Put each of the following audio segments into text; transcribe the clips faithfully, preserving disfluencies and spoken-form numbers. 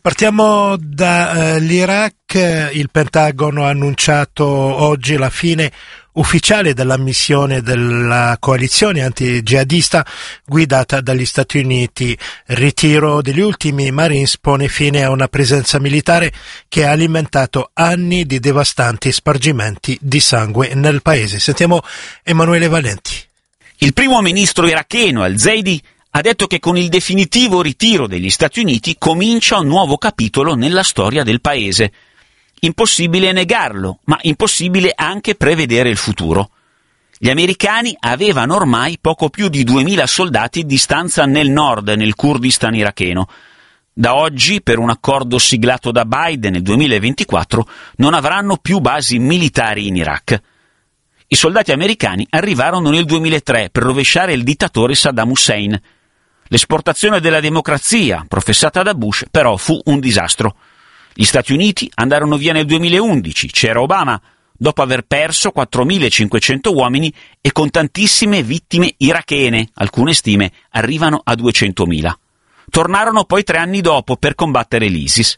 Partiamo dall'Iraq. Il Pentagono ha annunciato oggi la fine ufficiale della missione della coalizione anti-jihadista guidata dagli Stati Uniti. Il ritiro degli ultimi Marines pone fine a una presenza militare che ha alimentato anni di devastanti spargimenti di sangue nel paese. Sentiamo Emanuele Valenti. Il primo ministro iracheno Al-Zaidi ha detto che con il definitivo ritiro degli Stati Uniti comincia un nuovo capitolo nella storia del paese. Impossibile negarlo, ma impossibile anche prevedere il futuro. Gli americani avevano ormai poco più di duemila soldati di stanza nel nord, nel Kurdistan iracheno. Da oggi, per un accordo siglato da Biden nel duemilaventiquattro, non avranno più basi militari in Iraq. I soldati americani arrivarono nel duemilatré per rovesciare il dittatore Saddam Hussein. L'esportazione della democrazia, professata da Bush, però fu un disastro. Gli Stati Uniti andarono via nel duemilaundici, c'era Obama, dopo aver perso quattromilacinquecento uomini e con tantissime vittime irachene, alcune stime arrivano a duecentomila. Tornarono poi tre anni dopo per combattere l'ISIS.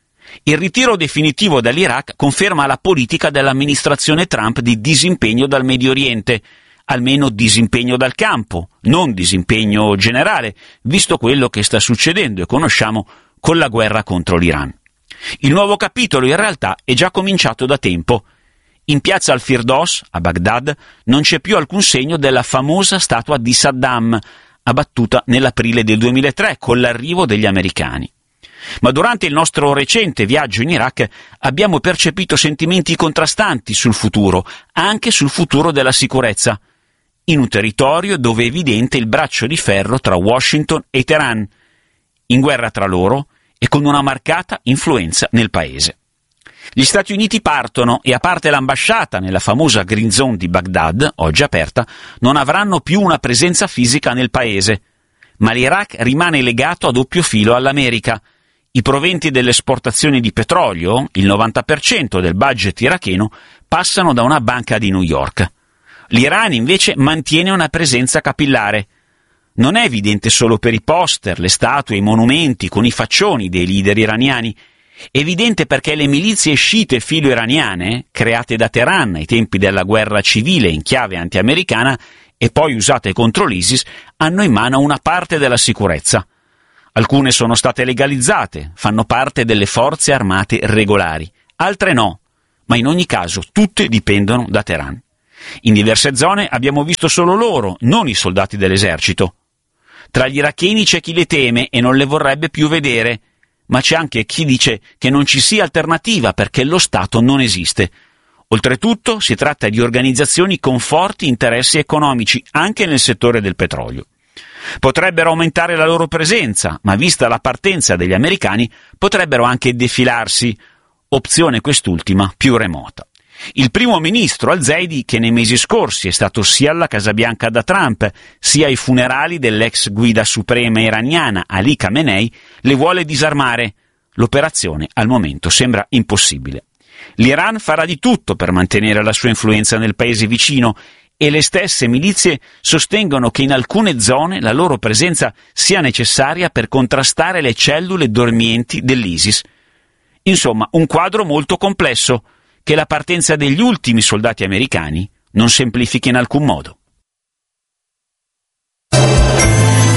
Il ritiro definitivo dall'Iraq conferma la politica dell'amministrazione Trump di disimpegno dal Medio Oriente, almeno disimpegno dal campo, non disimpegno generale, visto quello che sta succedendo e conosciamo con la guerra contro l'Iran. Il nuovo capitolo in realtà è già cominciato da tempo. In piazza Al-Firdos, a Baghdad, non c'è più alcun segno della famosa statua di Saddam, abbattuta nell'aprile del duemilatré con l'arrivo degli americani. Ma durante il nostro recente viaggio in Iraq abbiamo percepito sentimenti contrastanti sul futuro, anche sul futuro della sicurezza, in un territorio dove è evidente il braccio di ferro tra Washington e Teheran, in guerra tra loro e con una marcata influenza nel paese. Gli Stati Uniti partono e, a parte l'ambasciata nella famosa Green Zone di Baghdad, oggi aperta, non avranno più una presenza fisica nel paese, ma l'Iraq rimane legato a doppio filo all'America. I proventi delle esportazioni di petrolio, il novanta per cento del budget iracheno, passano da una banca di New York. L'Iran invece mantiene una presenza capillare. Non è evidente solo per i poster, le statue, i monumenti con i faccioni dei leader iraniani. È evidente perché le milizie sciite filo-iraniane, create da Teheran ai tempi della guerra civile in chiave anti-americana e poi usate contro l'ISIS, hanno in mano una parte della sicurezza. Alcune sono state legalizzate, fanno parte delle forze armate regolari, altre no, ma in ogni caso tutte dipendono da Teheran. In diverse zone abbiamo visto solo loro, non i soldati dell'esercito. Tra gli iracheni c'è chi le teme e non le vorrebbe più vedere, ma c'è anche chi dice che non ci sia alternativa perché lo Stato non esiste. Oltretutto si tratta di organizzazioni con forti interessi economici anche nel settore del petrolio. Potrebbero aumentare la loro presenza, ma vista la partenza degli americani potrebbero anche defilarsi, opzione quest'ultima più remota. Il primo ministro Al-Zaidi, che nei mesi scorsi è stato sia alla Casa Bianca da Trump, sia ai funerali dell'ex guida suprema iraniana Ali Khamenei, le vuole disarmare. L'operazione al momento sembra impossibile. L'Iran farà di tutto per mantenere la sua influenza nel paese vicino e le stesse milizie sostengono che in alcune zone la loro presenza sia necessaria per contrastare le cellule dormienti dell'ISIS. Insomma, un quadro molto complesso che la partenza degli ultimi soldati americani non semplifica in alcun modo.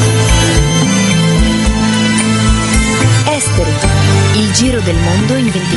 Esteri, il giro del mondo in ventiquattro